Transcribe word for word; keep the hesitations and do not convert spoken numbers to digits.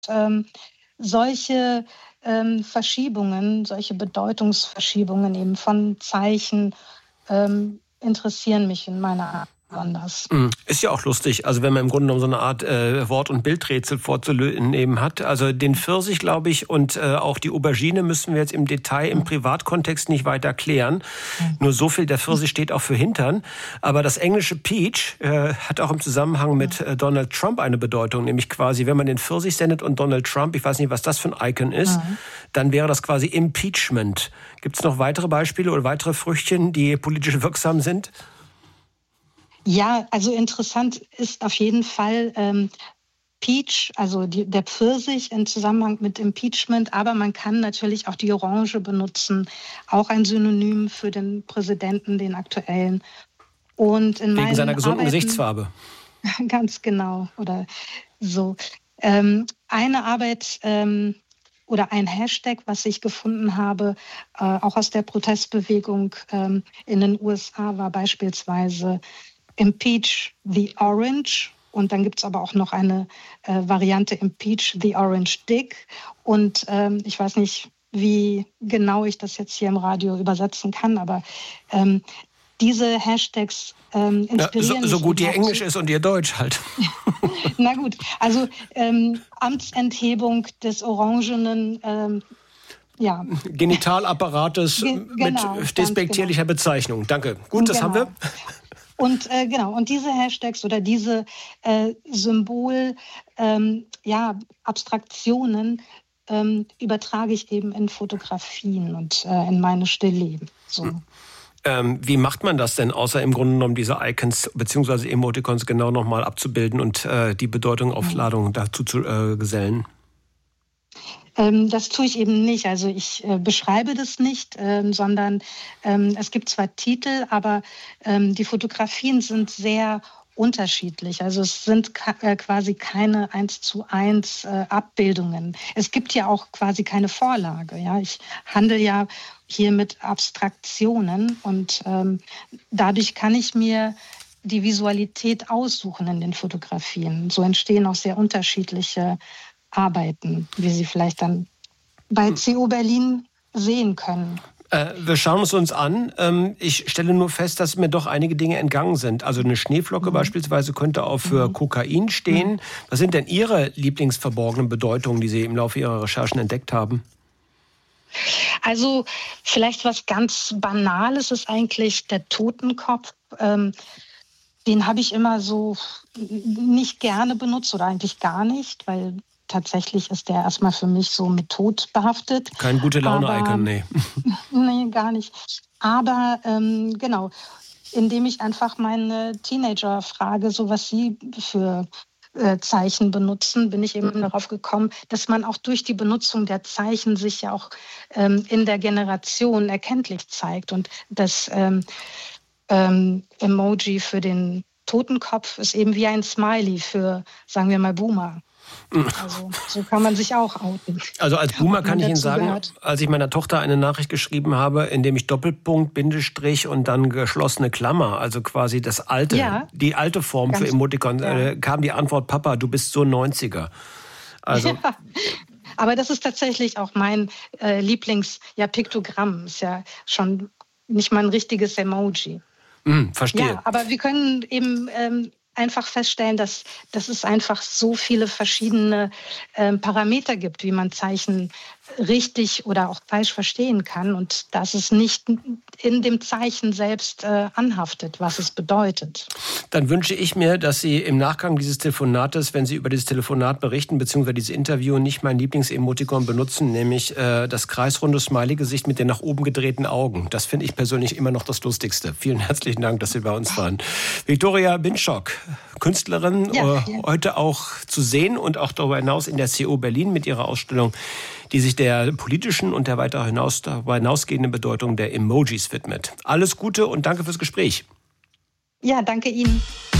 ähm, solche ähm, Verschiebungen, solche Bedeutungsverschiebungen eben von Zeichen ähm, interessieren mich in meiner Art anders. Ist ja auch lustig, also wenn man im Grunde genommen so eine Art äh, Wort- und Bildrätsel vorzunehmen hat. Also den Pfirsich, glaube ich, und äh, auch die Aubergine müssen wir jetzt im Detail, im Privatkontext nicht weiter klären. Mhm. Nur so viel, der Pfirsich steht auch für Hintern. Aber das englische Peach äh, hat auch im Zusammenhang mit äh, Donald Trump eine Bedeutung. Nämlich quasi, wenn man den Pfirsich sendet und Donald Trump, ich weiß nicht, was das für ein Icon ist, mhm. dann wäre das quasi Impeachment. Gibt es noch weitere Beispiele oder weitere Früchtchen, die politisch wirksam sind? Ja, also interessant ist auf jeden Fall ähm, Peach, also die, der Pfirsich im Zusammenhang mit Impeachment, aber man kann natürlich auch die Orange benutzen, auch ein Synonym für den Präsidenten, den aktuellen. Und in Wegen seiner gesunden Arbeiten, Gesichtsfarbe. Ganz genau, oder so. Ähm, eine Arbeit ähm, oder ein Hashtag, was ich gefunden habe, äh, auch aus der Protestbewegung ähm, in den U S A, war beispielsweise Impeach the Orange, und dann gibt es aber auch noch eine äh, Variante Impeach the Orange Dick, und ähm, ich weiß nicht, wie genau ich das jetzt hier im Radio übersetzen kann, aber ähm, diese Hashtags ähm, inspirieren ja, so, so mich. gut ihr Englisch ist und ihr Deutsch halt. Na gut, also ähm, Amtsenthebung des orangenen ähm, ja. Genitalapparates Ge- genau, mit despektierlicher genau. Bezeichnung. Danke. Gut, das genau. haben wir. Und äh, genau, und diese Hashtags oder diese äh, Symbol, ähm, ja, Abstraktionen ähm, übertrage ich eben in Fotografien und äh, in meine Stillleben. So. Hm. Ähm, wie macht man das denn, außer im Grunde genommen diese Icons bzw. Emoticons genau nochmal abzubilden und äh, die Bedeutung, Aufladung dazu zu äh, gesellen? Ähm, das tue ich eben nicht. Also ich äh, beschreibe das nicht, ähm, sondern ähm, es gibt zwar Titel, aber ähm, die Fotografien sind sehr unterschiedlich. Also es sind ka- äh, quasi keine eins zu eins äh, Abbildungen. Es gibt ja auch quasi keine Vorlage. Ja? Ich handle ja hier mit Abstraktionen, und ähm, dadurch kann ich mir die Visualität aussuchen in den Fotografien. So entstehen auch sehr unterschiedliche Arbeiten, wie Sie vielleicht dann bei C O Berlin sehen können. Äh, wir schauen es uns an. Ähm, ich stelle nur fest, dass mir doch einige Dinge entgangen sind. Also eine Schneeflocke mhm. beispielsweise könnte auch für mhm. Kokain stehen. Mhm. Was sind denn Ihre lieblingsverborgenen Bedeutungen, die Sie im Laufe Ihrer Recherchen entdeckt haben? Also vielleicht was ganz Banales ist eigentlich der Totenkopf. Ähm, den habe ich immer so nicht gerne benutzt oder eigentlich gar nicht, weil tatsächlich ist der erstmal für mich so mit Tod behaftet. Kein gute Laune-Icon, nee. Nee, gar nicht. Aber ähm, genau, indem ich einfach meine Teenager frage, so was sie für äh, Zeichen benutzen, bin ich eben darauf gekommen, dass man auch durch die Benutzung der Zeichen sich ja auch ähm, in der Generation erkenntlich zeigt. Und das ähm, ähm, Emoji für den Totenkopf ist eben wie ein Smiley für, sagen wir mal, Boomer. Also so kann man sich auch outen. Also als Boomer kann ich Ihnen sagen, gehört. Als ich meiner Tochter eine Nachricht geschrieben habe, indem ich Doppelpunkt, Bindestrich und dann geschlossene Klammer, also quasi das alte, ja, die alte Form für Emoticon, ja. äh, kam die Antwort: Papa, du bist so neunziger. Also ja. Aber das ist tatsächlich auch mein äh, Lieblings-Piktogramm. Ja, ist ja schon nicht mal ein richtiges Emoji. Mm, verstehe. Ja, aber wir können eben ähm, einfach feststellen, dass, dass es einfach so viele verschiedene äh, Parameter gibt, wie man Zeichen richtig oder auch falsch verstehen kann, und dass es nicht in dem Zeichen selbst äh, anhaftet, was es bedeutet. Dann wünsche ich mir, dass Sie im Nachgang dieses Telefonates, wenn Sie über dieses Telefonat berichten, beziehungsweise dieses Interview, nicht mein Lieblings-Emoticon benutzen, nämlich äh, das kreisrunde Smiley-Gesicht mit den nach oben gedrehten Augen. Das finde ich persönlich immer noch das Lustigste. Vielen herzlichen Dank, dass Sie bei uns waren. Viktoria Binschok, Künstlerin, ja, äh, ja. heute auch zu sehen und auch darüber hinaus in der C O Berlin mit ihrer Ausstellung, die sich der politischen und der weiter hinaus, darüber hinausgehenden Bedeutung der Emojis widmet. Alles Gute und danke fürs Gespräch. Ja, danke Ihnen.